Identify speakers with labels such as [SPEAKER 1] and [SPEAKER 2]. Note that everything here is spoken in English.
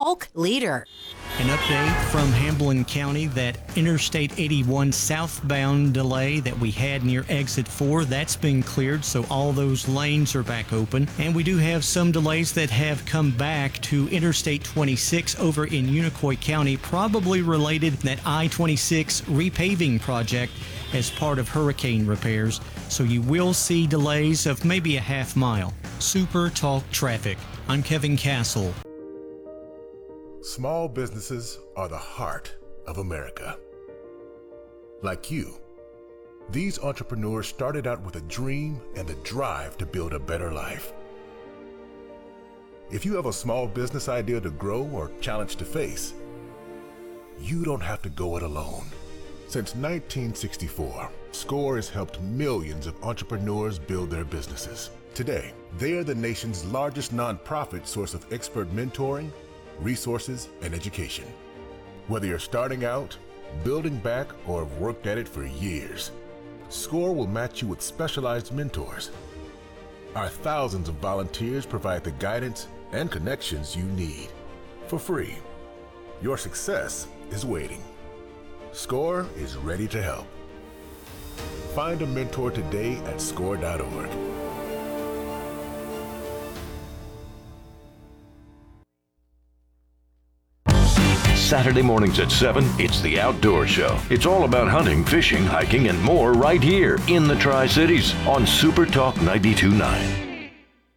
[SPEAKER 1] elk leader.
[SPEAKER 2] An update from Hamblin County, that Interstate 81 southbound delay that we had near exit 4, that's been cleared, so all those lanes are back open. And we do have some delays that have come back to Interstate 26 over in Unicoi County, probably related to that I-26 repaving project as part of hurricane repairs. So you will see delays of maybe a half mile. Super Talk Traffic. I'm Kevin Castle.
[SPEAKER 3] Small businesses are the heart of America. Like you, these entrepreneurs started out with a dream and the drive to build a better life. If you have a small business idea to grow or challenge to face, you don't have to go it alone. Since 1964, SCORE has helped millions of entrepreneurs build their businesses. Today, they are the nation's largest nonprofit source of expert mentoring, resources, and education. Whether you're starting out, building back, or have worked at it for years, SCORE will match you with specialized mentors. Our thousands of volunteers provide the guidance and connections you need for free. Your success is waiting. SCORE is ready to help. Find a mentor today at SCORE.org.
[SPEAKER 4] Saturday mornings at 7, it's The Outdoor Show. It's all about hunting, fishing, hiking, and more right here in the Tri-Cities on Super Talk 92.9.